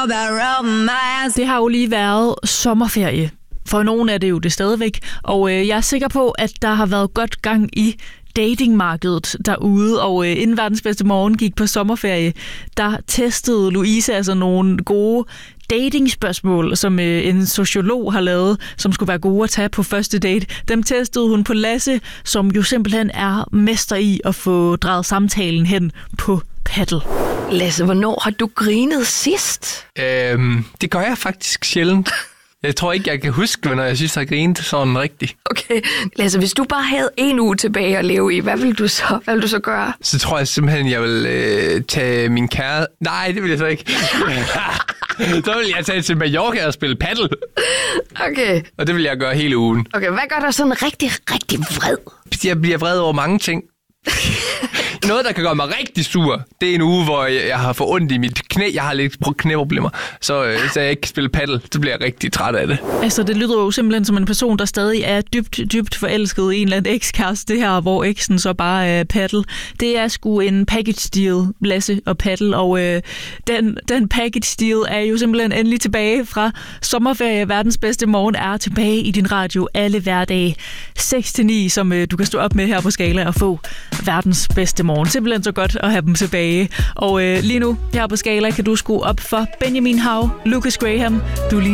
Det har jo lige været sommerferie. For nogen er det jo det stadigvæk. Og jeg er sikker på, at der har været godt gang i datingmarkedet derude, og inden Verdens Bedste Morgen gik på sommerferie, der testede Louise altså nogle gode datingspørgsmål, som en sociolog har lavet, som skulle være gode at tage på første date. Dem testede hun på Lasse, som jo simpelthen er mester i at få drejet samtalen hen på paddle. Lasse, hvornår har du grinet sidst? Det gør jeg faktisk sjældent. Jeg tror ikke, jeg kan huske, hvornår jeg synes, jeg har grinet sådan rigtigt. Okay, Lasse, hvis du bare havde en uge tilbage at leve i, hvad vil du så gøre? Så tror jeg simpelthen, jeg vil tage min kære... Nej, det vil jeg så ikke. Så vil jeg tage til Mallorca og spille paddle. Okay. Og det vil jeg gøre hele ugen. Okay, hvad gør dig sådan rigtig, rigtig vred? Jeg bliver vred over mange ting. Noget, der kan gøre mig rigtig sur, det er en uge, hvor jeg har fået ondt i mit knæ. Jeg har lidt knæproblemer, så jeg ikke kan spille paddle, så bliver jeg rigtig træt af det. Altså, det lyder jo simpelthen som en person, der stadig er dybt forelsket i en eller anden ekskæreste, det her, hvor eksen så bare er paddle. Det er sgu en package deal, Lasse og paddle, og den package deal er jo simpelthen endelig tilbage fra sommerferie. Verdens Bedste Morgen er tilbage i din radio alle hverdage 6-9, som du kan stå op med her på Skala og få Verdens Bedste Morgen. Simpelthen så godt at have dem tilbage. Og lige nu her på Skala kan du skrue op for Benjamin Hav, Lucas Graham, du lige